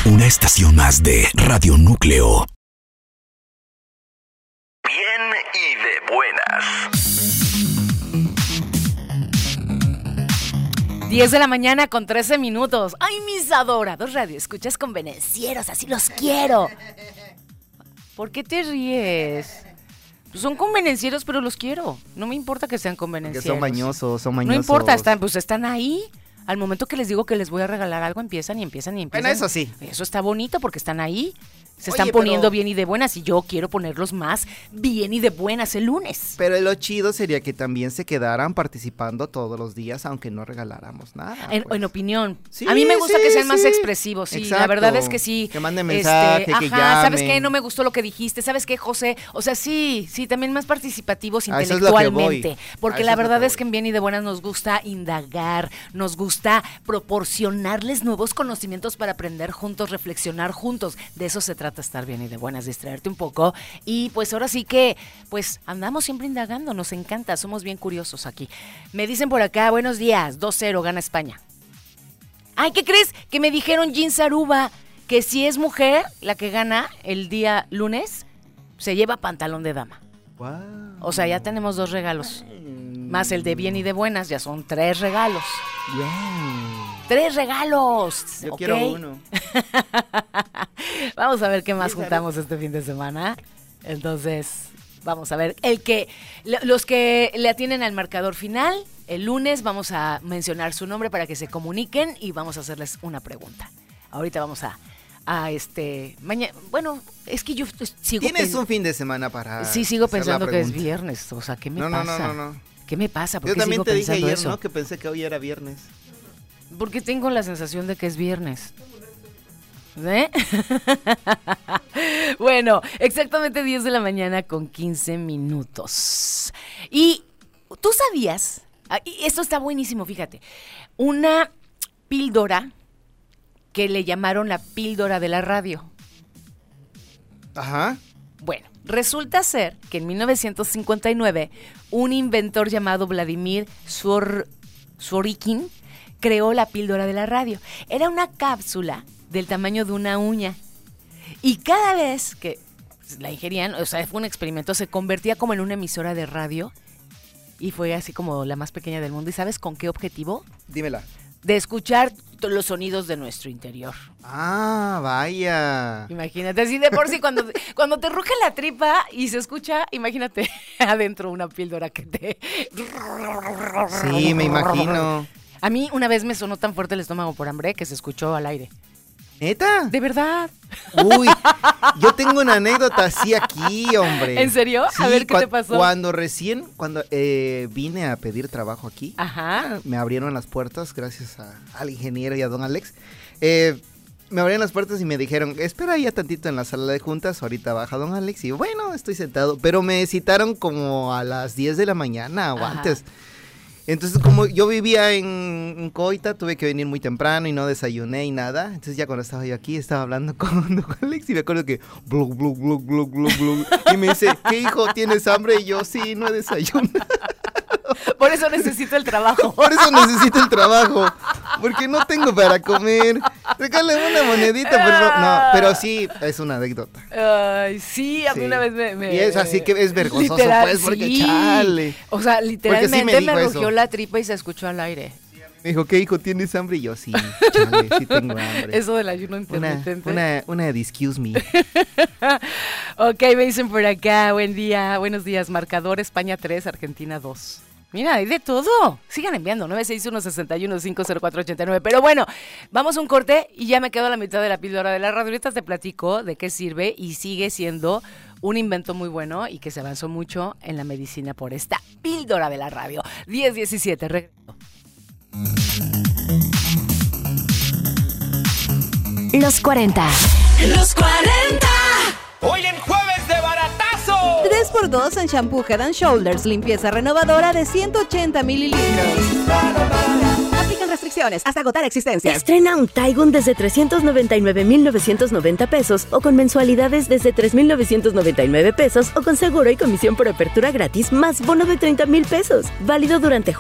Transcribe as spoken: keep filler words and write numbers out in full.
Una estación más de Radio Núcleo. Bien y de buenas. diez de la mañana con trece minutos. ¡Ay, mis adorados radioescuchas convenencieros! ¡Así los quiero! ¿Por qué te ríes? Pues son convenencieros, pero los quiero. No me importa que sean convenencieros. Que son mañosos, son mañosos. No importa, están, pues están ahí. Al momento que les digo que les voy a regalar algo, empiezan y empiezan y empiezan. Bueno, eso sí. Eso está bonito porque están ahí. Se Oye, están poniendo pero... bien y de buenas y yo quiero ponerlos más bien y de buenas el lunes. Pero lo chido sería que también se quedaran participando todos los días, aunque no regaláramos nada. En, pues. en opinión. Sí, a mí me gusta sí, que sean sí. más expresivos, sí. Exacto. La verdad es que sí. Que manden mensaje, este, que ajá, llamen. ¿sabes qué? No me gustó lo que dijiste. ¿Sabes qué, José? O sea, sí, sí, también más participativos A eso es lo que intelectualmente. voy. Porque A la eso es lo verdad que es voy. que en Bien y de Buenas nos gusta indagar, nos gusta proporcionarles nuevos conocimientos para aprender juntos, reflexionar juntos. De eso se trata estar bien y de buenas, distraerte un poco. Y pues ahora sí que, pues andamos siempre indagando, nos encanta, somos bien curiosos aquí. Me dicen por acá, buenos días, dos cero, gana España. Ay, ¿qué crees? Que me dijeron Jean Saruba que si es mujer la que gana el día lunes, se lleva pantalón de dama. Wow. O sea, ya tenemos dos regalos. Más el de bien y de buenas, ya son tres regalos. Bien. ¡Tres regalos! Yo ¿ok? quiero uno. Vamos a ver qué más Sí, juntamos este fin de semana. Entonces, vamos a ver. El que, los que le atienen al marcador final, el lunes vamos a mencionar su nombre para que se comuniquen y vamos a hacerles una pregunta. Ahorita vamos a, a este, mañana, bueno, es que yo sigo Tienes pens- un fin de semana para Sí, sigo hacer la pensando que es pregunta. viernes. O sea, ¿qué me No, no, pasa? no, no, no. ¿Qué me pasa? ¿Por Yo qué también sigo te dije pensando ayer, eso? ¿no? Que pensé que hoy era viernes. Porque tengo la sensación de que es viernes. ¿Eh? Bueno, exactamente diez de la mañana con quince minutos. Y tú sabías, ah, y esto está buenísimo, fíjate, una píldora que le llamaron la píldora de la radio. Ajá. Bueno, resulta ser que en mil novecientos cincuenta y nueve un inventor llamado Vladimir Suor, Suorikin creó la píldora de la radio. Era una cápsula del tamaño de una uña. Y cada vez que la ingerían, o sea, fue un experimento, se convertía como en una emisora de radio. Y fue así como la más pequeña del mundo. ¿Y sabes con qué objetivo? Dímela. De escuchar t- los sonidos de nuestro interior. Ah, vaya. Imagínate, así de por sí, cuando, cuando te ruge la tripa y se escucha, imagínate adentro una píldora que te... Sí, me imagino. A mí una vez me sonó tan fuerte el estómago por hambre que se escuchó al aire. ¿Neta? ¿De verdad? Uy, yo tengo una anécdota así aquí, hombre. ¿En serio? Sí, A ver, ¿qué cua- te pasó? Cuando recién, cuando eh, vine a pedir trabajo aquí, Ajá. me abrieron las puertas gracias a, al ingeniero y a don Alex. Eh, me abrieron las puertas y me dijeron, espera ahí tantito en la sala de juntas, ahorita baja don Alex. Y bueno, estoy sentado, pero me citaron como a las diez de la mañana o Ajá. antes. Entonces, como yo vivía en, en Coita, tuve que venir muy temprano y no desayuné y nada. Entonces, ya cuando estaba yo aquí, estaba hablando con don Alex y me acuerdo que... Blu, blu, blu, blu, blu, blu, y me dice, ¿qué hijo, tienes hambre? Y yo, sí, no he desayunado. Por eso necesito el trabajo. Por eso necesito el trabajo, porque no tengo para comer. Regálame una monedita, pero no, no, pero sí, es una anécdota. Ay, sí, a mí Sí. una vez me, me- Y es así que es vergonzoso, Literal, pues, porque sí. chale. O sea, literalmente me me, dijo rugió eso. la tripa y se escuchó al aire. Me dijo, ¿qué hijo, tienes hambre? Y yo, sí, chale, sí tengo hambre. Eso del ayuno Una, intermitente. una, una de excuse me. Ok, me dicen por acá, buen día, buenos días, marcador España tres, Argentina dos. Mira, hay de todo. Sigan enviando, nueve seis uno, seis uno, cinco cero cuatro ocho nueve. Pero bueno, vamos a un corte y ya me quedo a la mitad de la píldora de la radio. Ahorita te platico de qué sirve y sigue siendo un invento muy bueno y que se avanzó mucho en la medicina por esta píldora de la radio. diez diecisiete, regreso. Los cuarenta. Los cuarenta. Hoy en jueves de baratazo. tres por dos en shampoo Head and Shoulders, limpieza renovadora de ciento ochenta mililitros. Aplican restricciones hasta agotar existencias. Estrena un Taigun desde trescientos noventa y nueve mil novecientos noventa pesos o con mensualidades desde tres mil novecientos noventa y nueve pesos o con seguro y comisión por apertura gratis más bono de treinta mil pesos. Válido durante